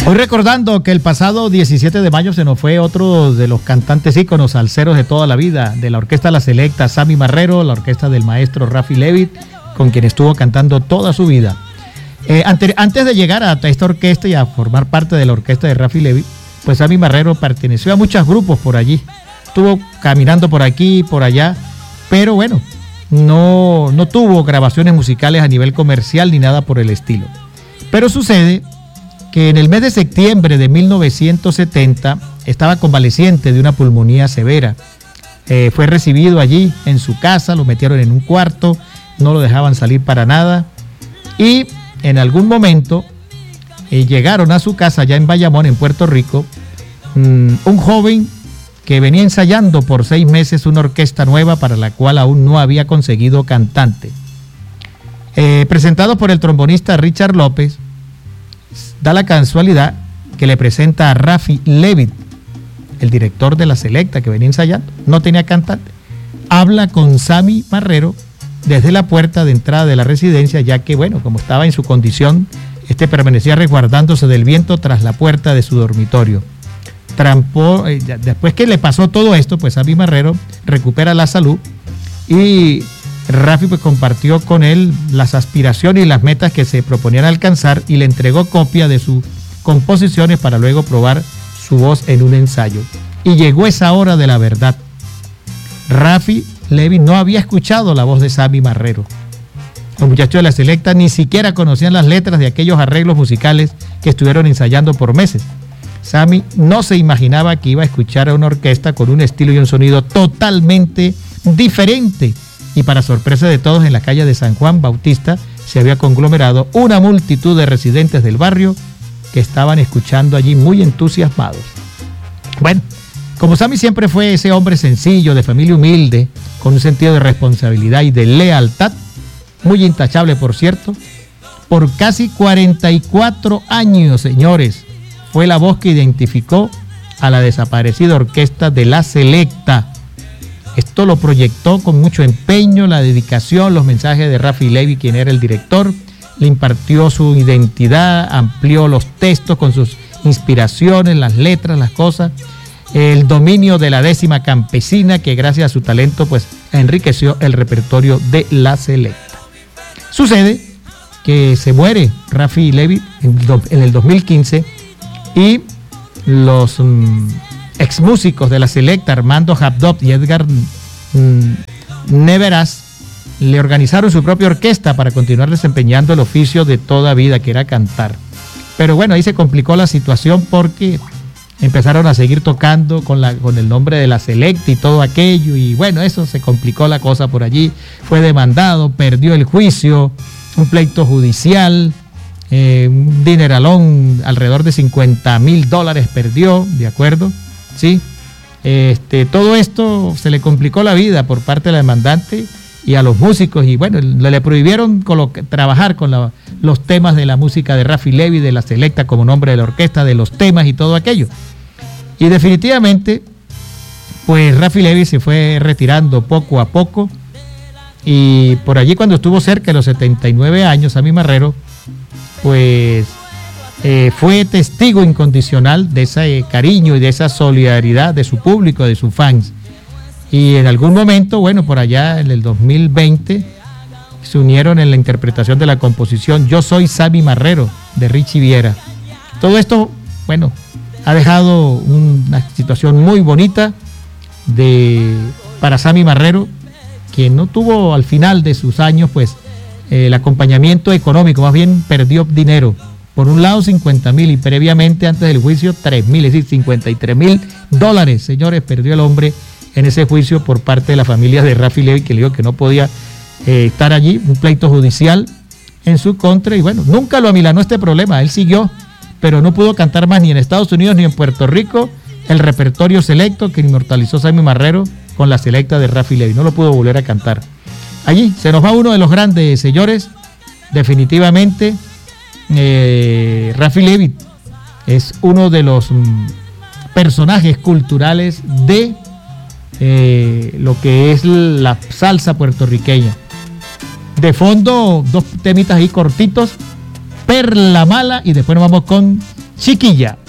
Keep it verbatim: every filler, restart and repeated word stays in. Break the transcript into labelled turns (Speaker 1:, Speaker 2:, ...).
Speaker 1: Hoy recordando que el pasado diecisiete de mayo se nos fue otro de los cantantes íconos salseros de toda la vida, de la orquesta La Selecta, Sammy Marrero, la orquesta del maestro Rafi Levitt, con quien estuvo cantando toda su vida. Eh, ante, antes de llegar a esta orquesta y a formar parte de la orquesta de Rafi Levitt, pues Sammy Marrero perteneció a muchos grupos por allí. Estuvo caminando por aquí y por allá, pero bueno, no, no tuvo grabaciones musicales a nivel comercial ni nada por el estilo. Pero sucede que en el mes de septiembre de mil novecientos setenta estaba convaleciente de una pulmonía severa. Eh, fue recibido allí en su casa, lo metieron en un cuarto, no lo dejaban salir para nada y en algún momento eh, llegaron a su casa allá en Bayamón, en Puerto Rico, mmm, un joven que venía ensayando por seis meses una orquesta nueva para la cual aún no había conseguido cantante. Eh, presentado por el trombonista Richard López, da la casualidad que le presenta a Rafi Levitt, el director de La Selecta que venía ensayando, no tenía cantante. Habla con Sammy Marrero desde la puerta de entrada de la residencia, ya que, bueno, como estaba en su condición, este permanecía resguardándose del viento tras la puerta de su dormitorio. Trampó, eh, después que le pasó todo esto, pues Sammy Marrero recupera la salud y Rafi pues compartió con él las aspiraciones y las metas que se proponían alcanzar y le entregó copia de sus composiciones para luego probar su voz en un ensayo. Y llegó esa hora de la verdad. Rafi Levitt no había escuchado la voz de Sammy Marrero. Los muchachos de La Selecta ni siquiera conocían las letras de aquellos arreglos musicales que estuvieron ensayando por meses. Sammy no se imaginaba que iba a escuchar a una orquesta con un estilo y un sonido totalmente diferente. Y para sorpresa de todos, en la calle de San Juan Bautista se había conglomerado una multitud de residentes del barrio que estaban escuchando allí muy entusiasmados. Bueno, como Sammy siempre fue ese hombre sencillo, de familia humilde, con un sentido de responsabilidad y de lealtad, muy intachable por cierto, por casi cuarenta y cuatro años, señores, fue la voz que identificó a la desaparecida orquesta de La Selecta. Esto lo proyectó con mucho empeño, la dedicación, los mensajes de Rafi Levitt, quien era el director, le impartió su identidad, amplió los textos con sus inspiraciones, las letras, las cosas, el dominio de la décima campesina, que gracias a su talento pues enriqueció el repertorio de La Selecta. Sucede que se muere Rafi Levitt en el dos mil quince y los um, ex músicos de La Selecta, Armando Habdop y Edgar um, Neveras, le organizaron su propia orquesta para continuar desempeñando el oficio de toda vida, que era cantar. Pero bueno, ahí se complicó la situación porque empezaron a seguir tocando con, la, con el nombre de La Selecta y todo aquello, y bueno, eso se complicó la cosa por allí. Fue demandado, perdió el juicio, un pleito judicial, eh, un dineralón, alrededor de cincuenta mil dólares perdió, ¿de acuerdo? Sí. Este, todo esto se le complicó la vida por parte de la demandante y a los músicos, y bueno, le, le prohibieron trabajar con la, los temas de la música de Rafi Levitt, de La Selecta como nombre de la orquesta, de los temas y todo aquello. Y definitivamente, pues Rafi Levitt se fue retirando poco a poco, y por allí cuando estuvo cerca de los setenta y nueve años, Sammy Marrero, pues eh, fue testigo incondicional de ese cariño y de esa solidaridad de su público, de sus fans. Y en algún momento, bueno, por allá en el dos mil veinte, se unieron en la interpretación de la composición Yo Soy Sammy Marrero, de Richie Viera. Todo esto, bueno, ha dejado una situación muy bonita de, para Sammy Marrero, quien no tuvo al final de sus años, pues, eh, el acompañamiento económico, más bien perdió dinero. Por un lado cincuenta mil y previamente, antes del juicio, tres mil, es decir, cincuenta y tres mil dólares, señores, perdió el hombre en ese juicio por parte de la familia de Rafi Levitt, que le dijo que no podía eh, estar allí, un pleito judicial en su contra, y bueno, nunca lo amilanó este problema, él siguió, pero no pudo cantar más ni en Estados Unidos ni en Puerto Rico el repertorio selecto que inmortalizó Sammy Marrero con La Selecta de Rafi Levitt, no lo pudo volver a cantar. Allí se nos va uno de los grandes, señores, definitivamente. eh, Rafi Levitt es uno de los mm, personajes culturales de Eh, lo que es la salsa puertorriqueña. De fondo, dos temitas ahí cortitos Perla Mala y después nos vamos con Chiquilla.